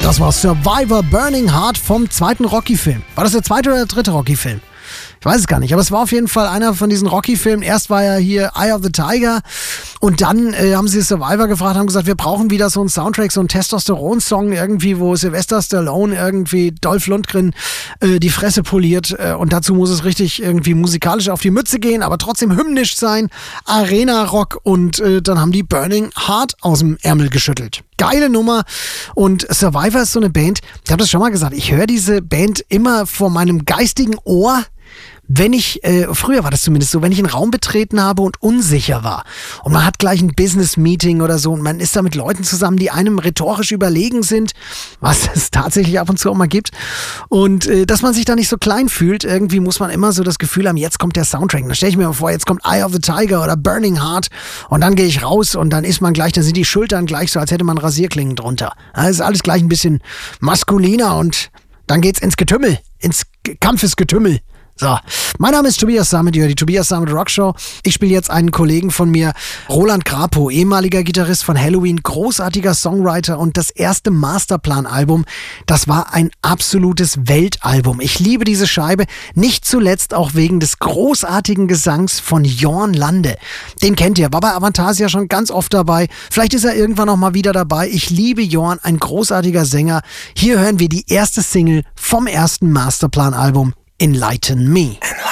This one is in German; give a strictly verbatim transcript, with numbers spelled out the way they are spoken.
Das war Survivor Burning Heart vom zweiten Rocky-Film. War das der zweite oder der dritte Rocky-Film? Ich weiß es gar nicht, aber es war auf jeden Fall einer von diesen Rocky-Filmen. Erst war ja hier Eye of the Tiger und dann äh, haben sie Survivor gefragt, haben gesagt, wir brauchen wieder so einen Soundtrack, so einen Testosteron-Song irgendwie, wo Sylvester Stallone irgendwie Dolph Lundgren äh, die Fresse poliert äh, und dazu muss es richtig irgendwie musikalisch auf die Mütze gehen, aber trotzdem hymnisch sein, Arena-Rock und äh, dann haben die Burning Heart aus dem Ärmel geschüttelt. Geile Nummer und Survivor ist so eine Band, ich habe das schon mal gesagt, ich höre diese Band immer vor meinem geistigen Ohr, wenn ich, äh, früher war das zumindest so, wenn ich einen Raum betreten habe und unsicher war und man hat gleich ein Business-Meeting oder so und man ist da mit Leuten zusammen, die einem rhetorisch überlegen sind, was es tatsächlich ab und zu auch mal gibt und äh, dass man sich da nicht so klein fühlt, irgendwie muss man immer so das Gefühl haben, jetzt kommt der Soundtrack, dann stelle ich mir mal vor, jetzt kommt Eye of the Tiger oder Burning Heart und dann gehe ich raus und dann ist man gleich, dann sind die Schultern gleich so, als hätte man Rasierklingen drunter. Das ist alles gleich ein bisschen maskuliner und dann geht's ins Getümmel, ins Kampfesgetümmel. So, mein Name ist Tobias Sammet, die Tobias Sammet Rockshow. Ich spiele jetzt einen Kollegen von mir, Roland Grapow, ehemaliger Gitarrist von Helloween, großartiger Songwriter und das erste Masterplan-Album, das war ein absolutes Weltalbum. Ich liebe diese Scheibe, nicht zuletzt auch wegen des großartigen Gesangs von Jorn Lande. Den kennt ihr, war bei Avantasia schon ganz oft dabei. Vielleicht ist er irgendwann noch mal wieder dabei. Ich liebe Jorn, ein großartiger Sänger. Hier hören wir die erste Single vom ersten Masterplan-Album, Enlighten Me.